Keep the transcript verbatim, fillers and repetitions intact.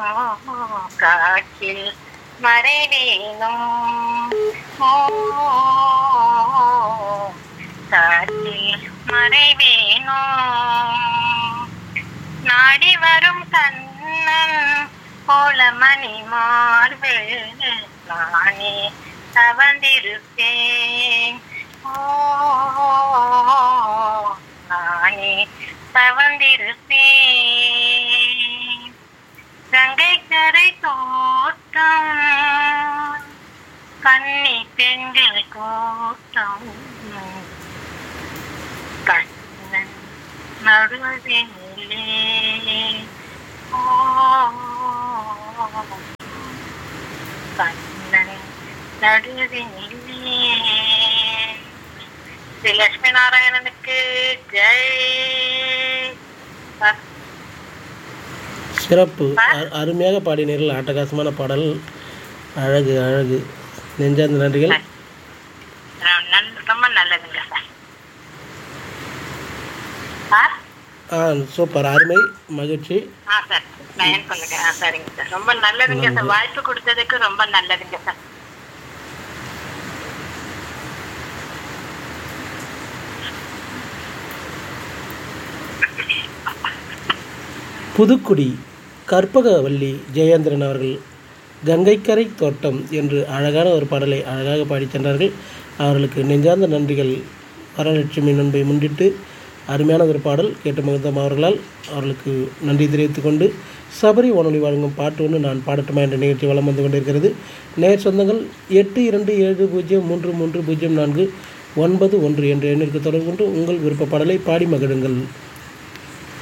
காற்றில் மறைவேனும் ஓ காற்றில் மறைவேனும் நாடி வரும் கண்ணன் போல மணி மார்பில் நானே தவந்திருப்பேன் ஓ நானே தவந்திருப்பேன் கங்கை கரை தோட்டம் கன்னி பெண்கள் கூட்டம் கண்ணன் நடுவதிலே ஓ கண்ணன் நடுவதிலே. ஸ்ரீ லட்சுமி நாராயணனுக்கு ஜெய். சிறப்பு, அருமையாக பாடினீர்கள். அட்டகாசமான பாடல், அழகு அழகு. நெஞ்சார்ந்த நன்றிகள். ரொம்ப நல்லதுங்க சார். ஆ சூப்பர், அருமை, மகிழ்ச்சி. ஆ சார் நயன் பண்ணுங்க. ஆ சரிங்க சார், ரொம்ப நல்லதுங்க சார். வாய்ப்பு கொடுத்ததுக்கு ரொம்ப நல்லதுங்க சார். புதுக்குடி கற்பகவல்லி ஜெயேந்திரன் அவர்கள் கங்கைக்கரை தோட்டம் என்று அழகான ஒரு பாடலை அழகாக பாடிச் சென்றார்கள். அவர்களுக்கு நெஞ்சார்ந்த நன்றிகள். வரலட்சுமி நண்பை முன்னிட்டு அருமையான ஒரு பாடல் கேட்டு மகிழ்ந்தோம் அவர்களால். அவர்களுக்கு நன்றி தெரிவித்துக் கொண்டு சபரி வானொலி வழங்கும் பாட்டு ஒன்று நான் பாடட்டுமா என்ற நிகழ்ச்சி வலம் வந்து கொண்டிருக்கிறது. நேர் சொந்தங்கள் எட்டு இரண்டு ஏழு பூஜ்ஜியம் மூன்று மூன்று பூஜ்ஜியம் நான்கு ஒன்பது ஒன்று என்ற எண்ணிற்கு தொடர்பு கொண்டு உங்கள் விருப்ப பாடலை பாடி மகிழுங்கள்.